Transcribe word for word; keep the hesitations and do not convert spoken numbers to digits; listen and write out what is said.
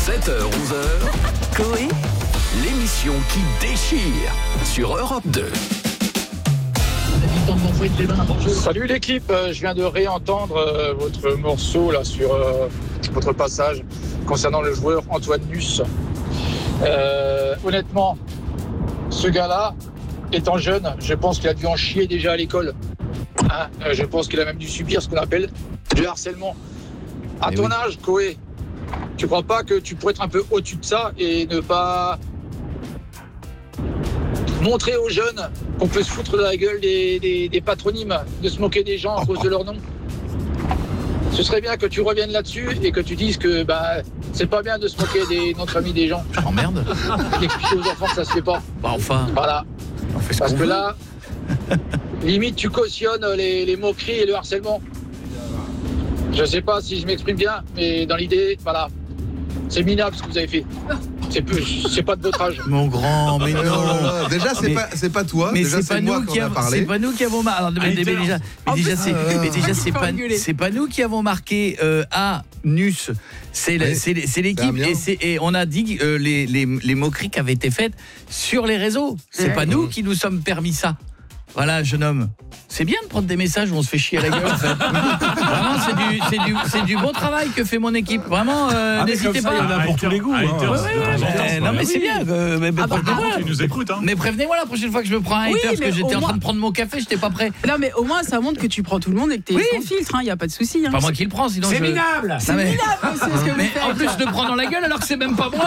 sept heures onze heures, Coé, l'émission qui déchire sur Europe deux. Salut l'équipe, je viens de réentendre euh, votre morceau là sur euh, votre passage concernant le joueur Antoine Nuss. Euh, honnêtement, ce gars-là, étant jeune, je pense qu'il a dû en chier déjà à l'école. Hein, euh, je pense qu'il a même dû subir ce qu'on appelle du harcèlement. À Mais ton oui. âge, Koé, tu crois pas que tu pourrais être un peu au-dessus de ça et ne pas montrer aux jeunes qu'on peut se foutre de la gueule des, des, des patronymes, de se moquer des gens à cause de leur nom? Ce serait bien que tu reviennes là-dessus et que tu dises que bah, c'est pas bien de se moquer des noms de famille des gens. Oh merde. D'expliquer aux enfants que ça se fait pas. Bah enfin, Voilà. on fait ce Parce qu'on que veut. là, limite, tu cautionnes les, les moqueries et le harcèlement. Je sais pas si je m'exprime bien, mais dans l'idée, voilà. C'est minable ce que vous avez fait. C'est, plus, c'est pas de votre âge. Mon grand, mais non. Euh, déjà, c'est Mais- pas, c'est pas toi. Mais déjà, c'est c'est pas moi nous qu'on qui a avons, parlé. c'est pas nous qui avons marqué. Alors, mais, mais déjà, mais En déjà, plus, c'est, euh, mais déjà, c'est faut pas, engueuler. c'est pas nous qui avons marqué euh, à Nuss. C'est, la- Oui. c'est, c'est C'est l'équipe Amiens. et, c'est, et on a dit euh, les, les, les moqueries qui avaient été faites sur les réseaux. C'est Ouais. pas nous qui nous sommes permis ça. Voilà, jeune homme. C'est bien de prendre des messages où on se fait chier à la gueule. En fait. Vraiment, c'est du, c'est du, c'est du bon travail que fait mon équipe. Vraiment, euh, Ah, mais n'hésitez comme ça, pas. il y en a pour tous les goûts. hein. Ouais, ouais, ouais, euh, non mais c'est bien. euh, mais, mais Ah bah, prévenez-moi. Tu nous écoutes, hein. Mais prévenez-moi la prochaine fois que je me prends un Oui, hater parce mais que j'étais au en train moins- de prendre mon café, j'étais pas prêt. Non mais au moins ça montre que tu prends tout le monde et que t'es Oui. sans filtre, il n'y a pas de souci. Hein. Pas moi qui le prends, sinon C'est je... minable. C'est Non, mais- minable, c'est ce que vous Mais faites. en plus, je te prends dans la gueule alors que c'est même pas moi.